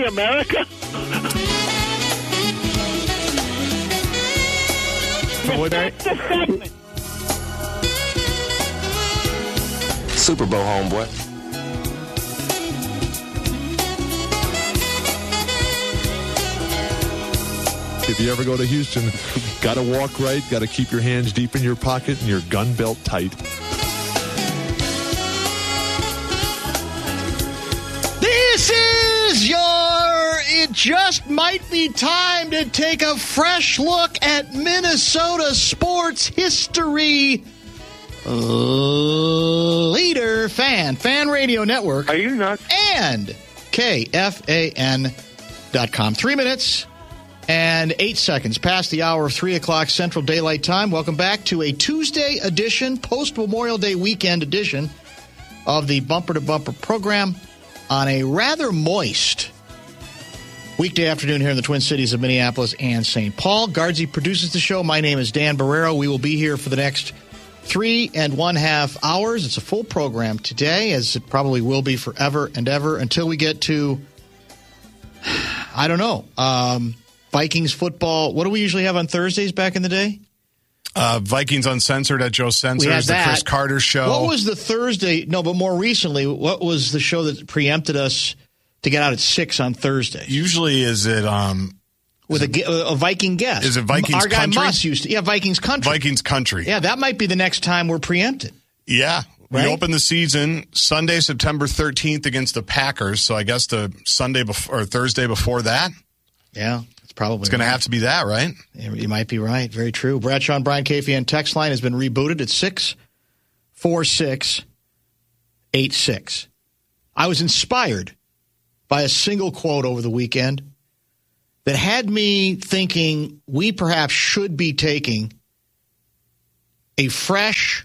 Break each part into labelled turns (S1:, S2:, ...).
S1: really America? That's the segment.
S2: Super Bowl, homeboy.
S3: If you ever go to Houston, got to walk right, got to keep your hands deep in your pocket and your gun belt tight.
S4: This is it just might be time to take a fresh look at Minnesota sports history. Leader Fan Radio Network.
S1: Are you nuts?
S4: And KFAN.com. 3 minutes and 8 seconds past the hour of 3 o'clock Central Daylight Time. Welcome back to a Tuesday edition, post-Memorial Day weekend edition of the Bumper to Bumper program on a rather moist weekday afternoon here in the Twin Cities of Minneapolis and St. Paul. Guardsy produces the show. My name is Dan Barrero. We will be here for the next 3.5 hours. It's a full program today, as it probably will be forever and ever until we get to, I don't know, Vikings football. What do we usually have on Thursdays back in the day?
S5: Vikings Uncensored at Joe Censor's, the Chris Carter show.
S4: What was the Thursday? No, but more recently, what was the show that preempted us to get out at 6 on Thursday?
S5: Usually is it...
S4: with a Viking guest.
S5: Is it Vikings Country?
S4: Our guy Moss used to. Yeah, Vikings Country.
S5: Vikings Country.
S4: Yeah, that might be the next time we're preempted.
S5: Yeah.
S4: Right?
S5: We open the season Sunday, September 13th against the Packers. So I guess the Sunday before or Thursday before that.
S4: Yeah, it's probably
S5: It's going to have to be that, right?
S4: Yeah, you might be right. Very true. Bradshaw and Brian KFAN text line has been rebooted at 64686. I was inspired by a single quote over the weekend that had me thinking we perhaps should be taking a fresh,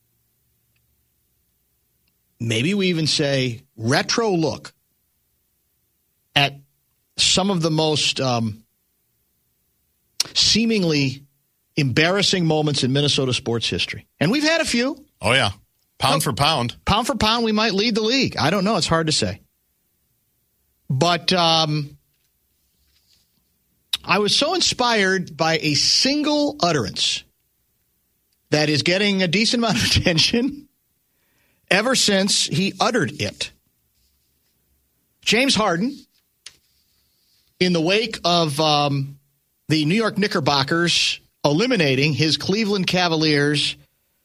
S4: maybe we even say retro look at some of the most seemingly embarrassing moments in Minnesota sports history. And we've had a few.
S5: Oh, yeah. Pound for pound.
S4: Pound for pound, we might lead the league. I don't know. It's hard to say. But I was so inspired by a single utterance that is getting a decent amount of attention ever since he uttered it. James Harden, in the wake of the New York Knickerbockers eliminating his Cleveland Cavaliers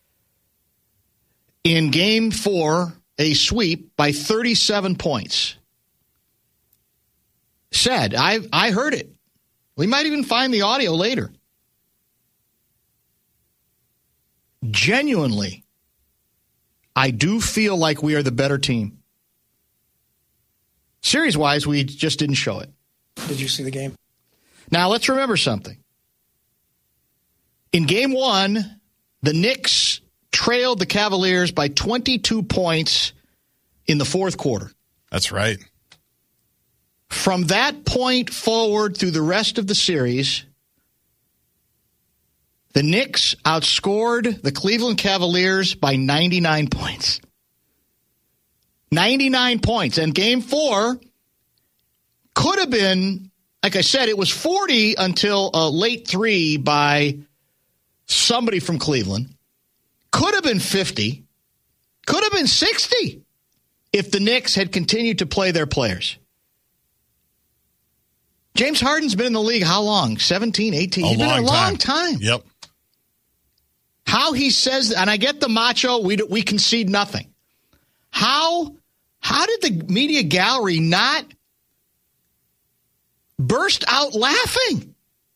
S4: in Game 4, a sweep by 37 points, said, I heard it. We might even find the audio later. Genuinely, I do feel like we are the better team. Series-wise, we just didn't show it.
S6: Did you see the game?
S4: Now, let's remember something. In Game 1, the Knicks trailed the Cavaliers by 22 points in the fourth quarter.
S5: That's right.
S4: From that point forward through the rest of the series, the Knicks outscored the Cleveland Cavaliers by 99 points. 99 points. And Game 4 could have been, like I said, it was 40 until a late 3 by somebody from Cleveland. Could have been 50. Could have been 60 if the Knicks had continued to play their players. James Harden's been in the league how long? 17, 18? He's been a long time.
S5: Yep.
S4: How he says, and I get the macho, we concede nothing. How did the media gallery not burst out laughing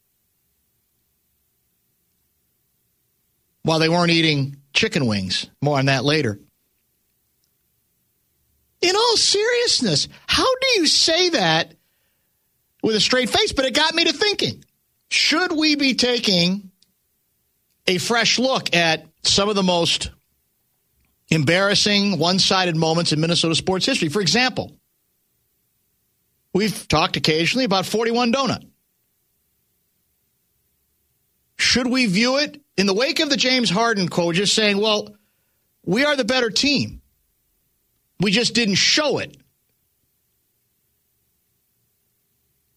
S4: while they weren't eating chicken wings? More on that later. In all seriousness, how do you say that with a straight face? But it got me to thinking, should we be taking a fresh look at some of the most embarrassing, one-sided moments in Minnesota sports history? For example, we've talked occasionally about 41 Donut. Should we view it in the wake of the James Harden quote, just saying, well, we are the better team. We just didn't show it.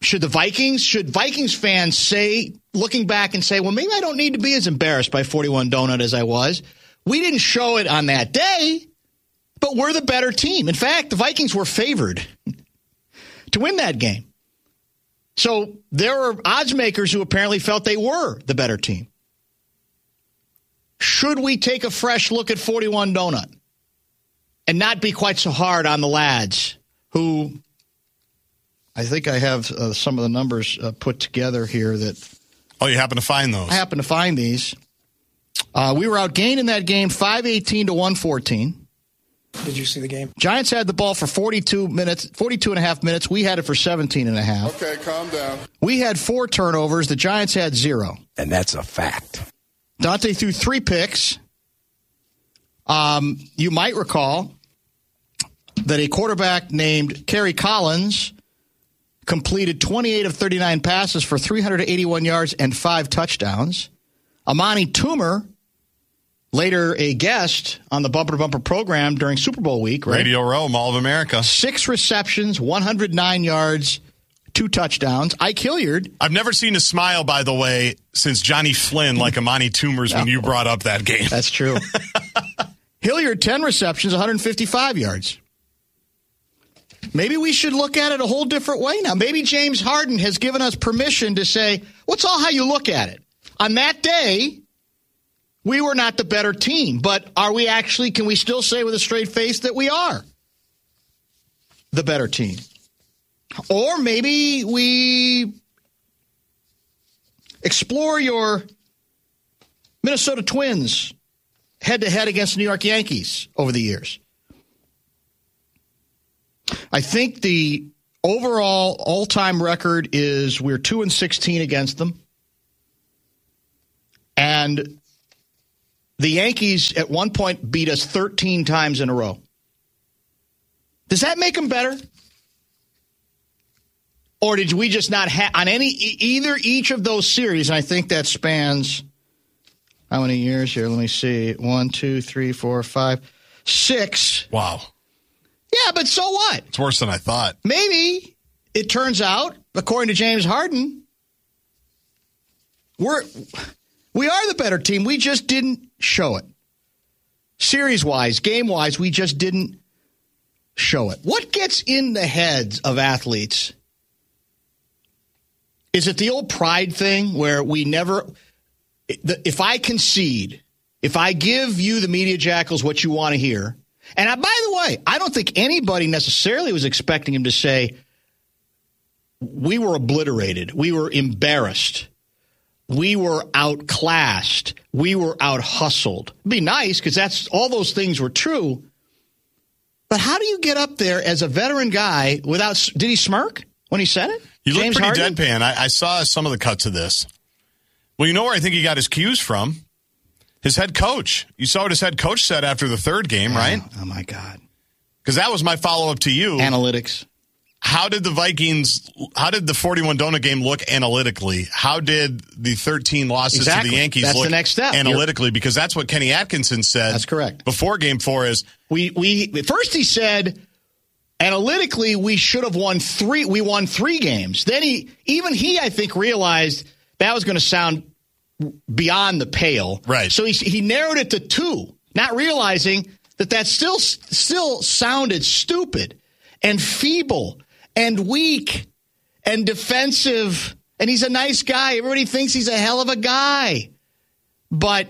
S4: Should Vikings fans say, looking back and say, well, maybe I don't need to be as embarrassed by 41 Donut as I was. We didn't show it on that day, but we're the better team. In fact, the Vikings were favored to win that game. So there were odds makers who apparently felt they were the better team. Should we take a fresh look at 41 Donut and not be quite so hard on the lads who, I think I have some of the numbers put together here that.
S5: Oh, you happen to find those?
S4: I happen to find these. We were outgained in that game 518 to 114.
S6: Did you see the game?
S4: Giants had the ball for 42 and a half minutes. We had it for 17 and a half.
S7: Okay, calm down.
S4: We had 4 turnovers. The Giants had 0.
S2: And that's a fact.
S4: Dante threw 3 picks. You might recall that a quarterback named Kerry Collins completed 28 of 39 passes for 381 yards and 5 touchdowns. Amani Toomer, later a guest on the Bumper to Bumper program during Super Bowl week, right?
S5: Radio Row, Mall of America.
S4: 6 receptions, 109 yards, 2 touchdowns. Ike Hilliard.
S5: I've never seen a smile, by the way, since Johnny Flynn like Amani Toomer's when you brought up that game.
S4: That's true. Hilliard, 10 receptions, 155 yards. Maybe we should look at it a whole different way now. Maybe James Harden has given us permission to say, what's all how you look at it? On that day, we were not the better team, but are we actually, can we still say with a straight face that we are the better team? Or maybe we explore your Minnesota Twins head-to-head against the New York Yankees over the years. I think the overall all-time record is we're 2-16 against them. And the Yankees at one point beat us 13 times in a row. Does that make them better? Or did we just not have on each of those series? And I think that spans how many years here? Let me see. 1, 2, 3, 4, 5, 6.
S5: Wow.
S4: Yeah, but so what?
S5: It's worse than I thought.
S4: Maybe it turns out, according to James Harden, we are the better team. We just didn't show it. Series-wise, game-wise, we just didn't show it. What gets in the heads of athletes? Is it the old pride thing where we never – if I concede, if I give you, the Media Jackals, what you want to hear – and by the way, I don't think anybody necessarily was expecting him to say, we were obliterated, we were embarrassed, we were outclassed, we were out-hustled. It'd be nice because that's all those things were true. But how do you get up there as a veteran guy without – did he smirk when he said it?
S5: You
S4: James
S5: look pretty
S4: Harden?
S5: deadpan. I saw some of the cuts of this. Well, you know where I think he got his cues from? His head coach. You saw what his head coach said after the third game, right?
S4: Oh, my God.
S5: Because that was my follow-up to you.
S4: Analytics.
S5: How did the 41 Donut game look analytically? How did the 13 losses to the Yankees
S4: That's
S5: look
S4: the next step.
S5: analytically? Because that's what Kenny Atkinson said.
S4: That's correct.
S5: Before Game 4 is
S4: first he said analytically we should have won 3. We won 3 games. Then he I think realized that was going to sound beyond the pale.
S5: Right.
S4: So he narrowed it to 2, not realizing that still sounded stupid and feeble and weak and defensive. And he's a nice guy. Everybody thinks he's a hell of a guy. But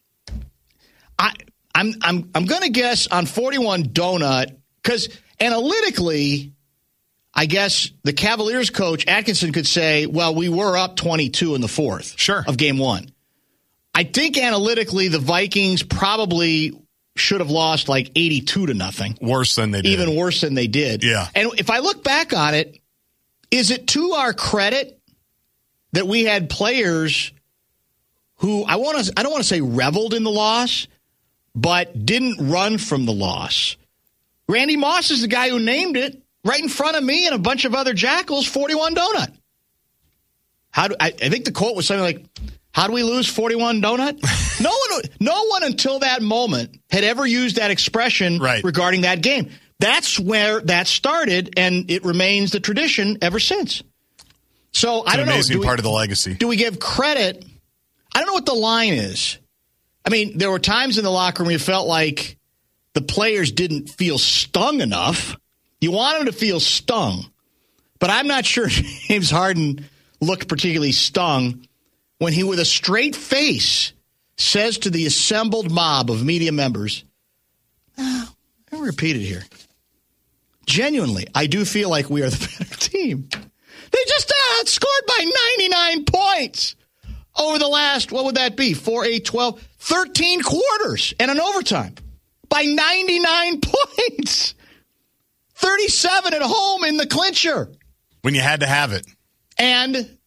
S4: I'm going to guess on 41 Donut because analytically, I guess the Cavaliers coach, Atkinson, could say, well, we were up 22 in the 4th of Game 1. I think analytically the Vikings probably should have lost like 82-0.
S5: Worse than they did.
S4: Even worse than they did.
S5: Yeah.
S4: And if I look back on it, is it to our credit that we had players who I don't want to say reveled in the loss, but didn't run from the loss? Randy Moss is the guy who named it. Right in front of me and a bunch of other Jackals, 41 Donut. I think the quote was something like, how do we lose 41 Donut? No one until that moment had ever used that expression regarding that game. That's where that started, and it remains the tradition ever since. So
S5: It's
S4: I don't
S5: an amazing
S4: know.
S5: part of the legacy.
S4: Do we give credit? I don't know what the line is. I mean, there were times in the locker room you felt like the players didn't feel stung enough. You want them to feel stung. But I'm not sure James Harden looked particularly stung when he, with a straight face, says to the assembled mob of media members, I'll repeat it here. Genuinely, I do feel like we are the better team. They just outscored by 99 points over the last, what would that be, 4, 8, 12, 13 quarters and an overtime by 99 points. 37 at home in the clincher.
S5: When you had to have it.
S4: And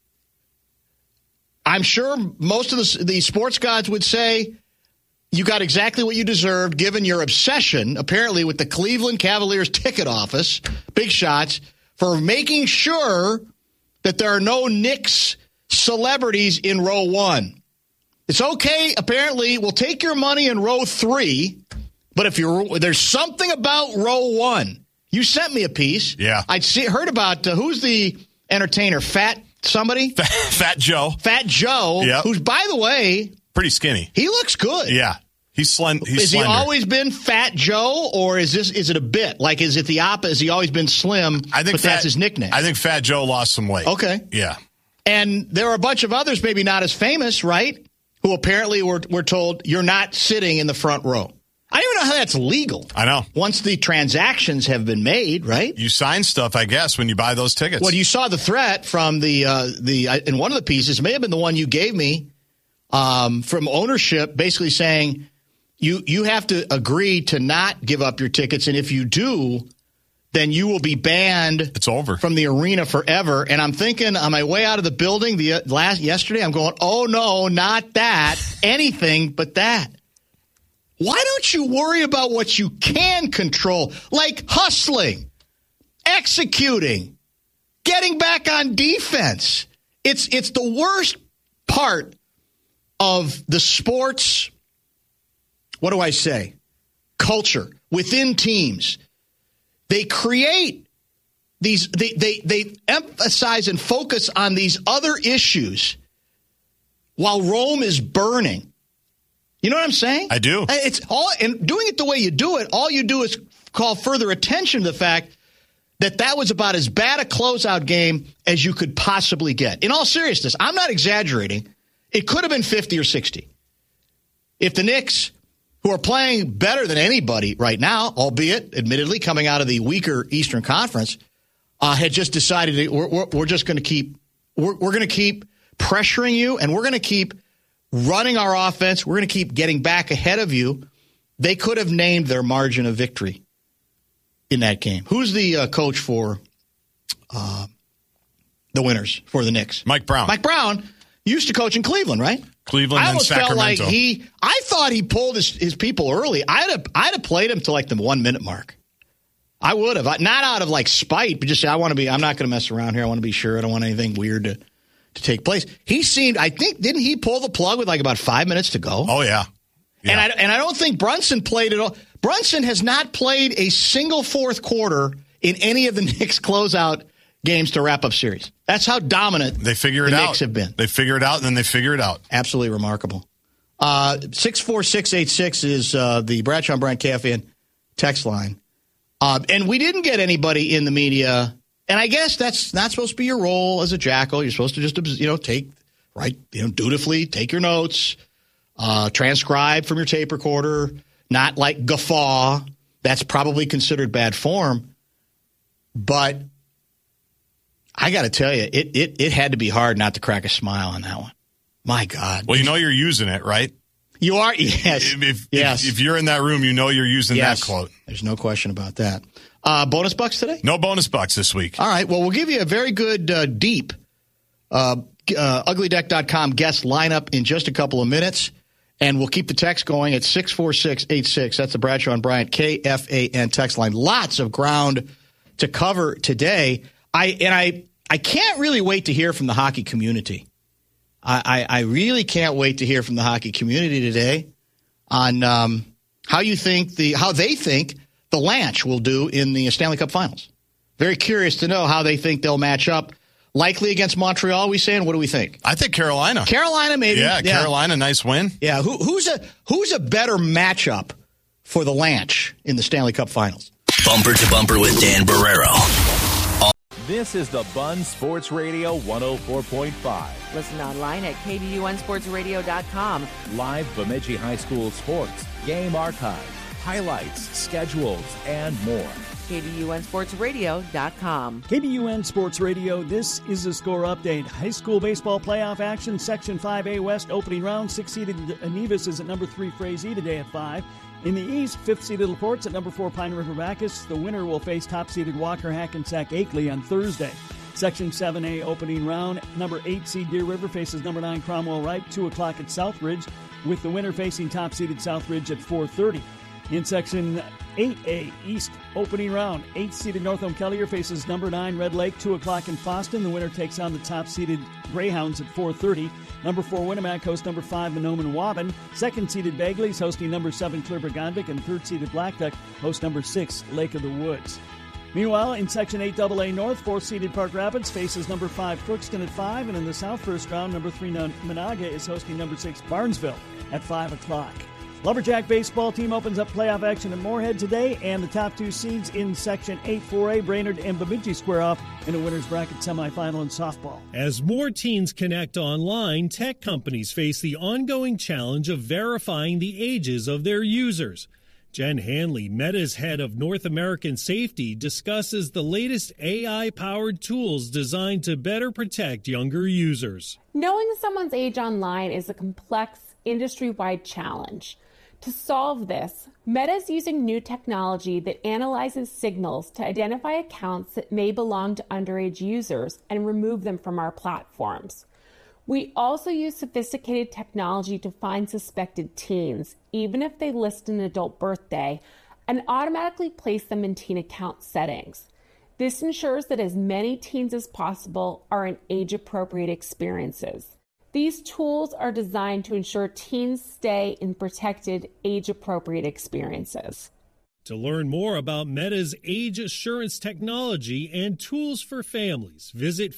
S4: I'm sure most of the sports gods would say you got exactly what you deserved given your obsession, apparently, with the Cleveland Cavaliers ticket office, Big Shots, for making sure that there are no Knicks celebrities in row 1. It's okay, apparently, we'll take your money in row 3, but if there's something about row 1. You sent me a piece.
S5: Yeah.
S4: I'd heard about who's the entertainer, Fat somebody?
S5: Fat Joe.
S4: Fat Joe,
S5: Yep.
S4: Who's, by the way,
S5: pretty skinny.
S4: he looks good.
S5: Yeah. He's slender.
S4: Has he always been Fat Joe, or is it a bit? Like, is it the opposite? Has he always been slim, that's his nickname?
S5: I think Fat Joe lost some weight.
S4: Okay.
S5: Yeah.
S4: And there are a bunch of others, maybe not as famous, right, who apparently were told, you're not sitting in the front row. I don't even know how that's legal.
S5: I know.
S4: Once the transactions have been made, right?
S5: You sign stuff, I guess, when you buy those tickets.
S4: Well, you saw the threat from the in one of the pieces, may have been the one you gave me, from ownership, basically saying you have to agree to not give up your tickets, and if you do, then you will be banned.
S5: It's over
S4: from the arena forever. And I'm thinking on my way out of the building yesterday, I'm going, oh no, not that, anything but that. Why don't you worry about what you can control, like hustling, executing, getting back on defense? It's the worst part of the sports, what do I say, culture within teams. They create these, they emphasize and focus on these other issues while Rome is burning. You know what I'm saying?
S5: I do.
S4: It's all, and doing it the way you do it, all you do is call further attention to the fact that was about as bad a closeout game as you could possibly get. In all seriousness, I'm not exaggerating. It could have been 50 or 60. If the Knicks, who are playing better than anybody right now, albeit admittedly coming out of the weaker Eastern Conference, had just decided we're just going to keep we're going to keep pressuring you, and we're going to keep running our offense. We're going to keep getting back ahead of you. They could have named their margin of victory in that game. Who's the coach for the winners for the Knicks?
S5: Mike Brown.
S4: Mike Brown used to coach in Cleveland, right?
S5: Cleveland and Sacramento.
S4: Felt like I thought he pulled his people early. I'd have played him to like the 1 minute mark. I would have. Not out of like spite, but just say, I'm not going to mess around here. I want to be sure. I don't want anything weird to take place. He seemed, I think, didn't he pull the plug with like about 5 minutes to go?
S5: Oh, yeah.
S4: And I don't think Brunson played at all. Brunson has not played a single fourth quarter in any of the Knicks closeout games to wrap up series. That's how dominant
S5: the Knicks
S4: have been.
S5: They figure it out, and then they figure it out.
S4: Absolutely remarkable. 64686 is the Bradshaw and Bryant KFAN text line. And we didn't get anybody in the media. And I guess that's not supposed to be your role as a jackal. You're supposed to just, dutifully take your notes, transcribe from your tape recorder, not like guffaw. That's probably considered bad form. But I got to tell you, it had to be hard not to crack a smile on that one. My God.
S5: Well, you're using it, right?
S4: You are, yes.
S5: If you're in that room, you're using that quote.
S4: There's no question about that. Bonus bucks today?
S5: No bonus bucks this week.
S4: All right. Well, we'll give you a very good, deep uglydeck.com guest lineup in just a couple of minutes. And we'll keep the text going at 64686. That's the Bradshaw and Bryant KFAN text line. Lots of ground to cover today. I can't really wait to hear from the hockey community. I really can't wait to hear from the hockey community today on how they think the Lanch will do in the Stanley Cup Finals. Very curious to know how they think they'll match up Likely against Montreal, we saying? What do we think?
S5: I think Carolina.
S4: Carolina, maybe.
S5: Yeah, Carolina, nice win.
S4: Yeah, who's a better matchup for the Lanch in the Stanley Cup Finals?
S7: Bumper to Bumper with Dan Barrero.
S8: This is the Bun Sports Radio 104.5.
S9: Listen online at KBUNSportsRadio.com.
S8: Live Bemidji High School sports, game archives, highlights, schedules, and more.
S9: KBUNSportsRadio.com.
S10: KBUN Sports Radio, this is the score update. High school baseball playoff action, Section 5A West opening round. 6-seeded Nevis is at number 3 Frazee today at 5. In the East, 5th-seeded LaPorte at number 4 Pine River Bacchus. The winner will face top-seeded Walker Hackensack Akeley on Thursday. Section 7A opening round, number 8 seed Deer River faces number 9 Cromwell Wright, 2 o'clock at Southridge, with the winner facing top-seeded Southridge at 4:30. In Section 8A East opening round, 8th-seeded Northam Kellier faces number 9 Red Lake, 2 o'clock in Fosston. The winner takes on the top-seeded Greyhounds at 4:30. Number 4 Winnemac hosts number 5 Mahnomen Waban. Second-seeded Bagley's hosting number 7 Clearburg-Gondvik, and third-seeded Black Duck hosts number 6 Lake of the Woods. Meanwhile, in Section 8AA North, 4th-seeded Park Rapids faces number 5 Crookston at 5, and in the South first round, number 3 Monaga is hosting number 6 Barnesville at 5 o'clock. Lumberjack baseball team opens up playoff action at Moorhead today, and the top 2 seeds in Section 8-4A, Brainerd and Bemidji, square off in a winner's bracket semifinal in softball.
S11: As more teens connect online, tech companies face the ongoing challenge of verifying the ages of their users. Jen Hanley, Meta's head of North American safety, discusses the latest AI-powered tools designed to better protect younger users.
S12: Knowing someone's age online is a complex, industry-wide challenge. To solve this, Meta is using new technology that analyzes signals to identify accounts that may belong to underage users and remove them from our platforms. We also use sophisticated technology to find suspected teens, even if they list an adult birthday, and automatically place them in teen account settings. This ensures that as many teens as possible are in age-appropriate experiences. These tools are designed to ensure teens stay in protected, age-appropriate experiences.
S11: To learn more about Meta's age assurance technology and tools for families, visit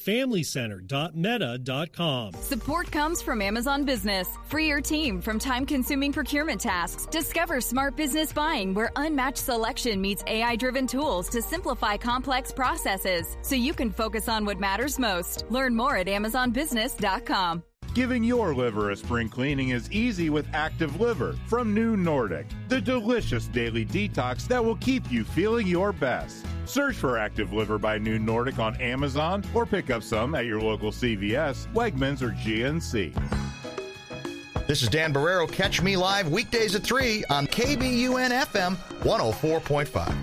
S11: FamilyCenter.meta.com.
S13: Support comes from Amazon Business. Free your team from time-consuming procurement tasks. Discover smart business buying where unmatched selection meets AI-driven tools to simplify complex processes so you can focus on what matters most. Learn more at AmazonBusiness.com.
S14: Giving your liver a spring cleaning is easy with Active Liver from New Nordic, the delicious daily detox that will keep you feeling your best. Search for Active Liver by New Nordic on Amazon or pick up some at your local CVS, Wegmans, or GNC.
S4: This is Dan Barrero. Catch me live weekdays at 3 on KBUN-FM 104.5.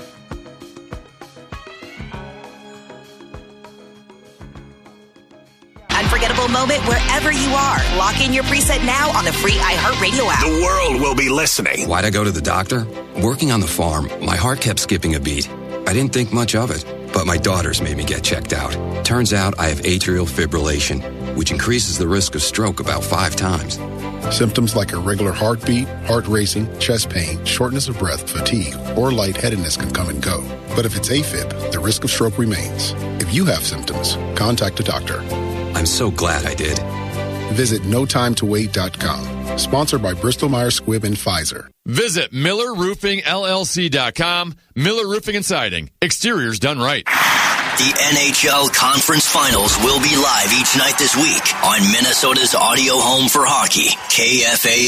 S15: Unforgettable moment wherever you are. Lock in your preset now on the free iHeartRadio app.
S7: The world will be listening.
S2: Why'd I go to the doctor? Working on the farm, my heart kept skipping a beat. I didn't think much of it, but my daughters made me get checked out. Turns out I have atrial fibrillation, which increases the risk of stroke about 5 times.
S16: Symptoms like irregular heartbeat, heart racing, chest pain, shortness of breath, fatigue, or lightheadedness can come and go. But if it's AFib, the risk of stroke remains. If you have symptoms, contact a doctor.
S2: I'm so glad I did.
S16: Visit NoTimeToWait.com. Sponsored by Bristol-Myers Squibb and Pfizer.
S17: Visit MillerRoofingLLC.com. Miller Roofing and Siding. Exteriors done right.
S7: The NHL Conference Finals will be live each night this week on Minnesota's audio home for hockey, KFA.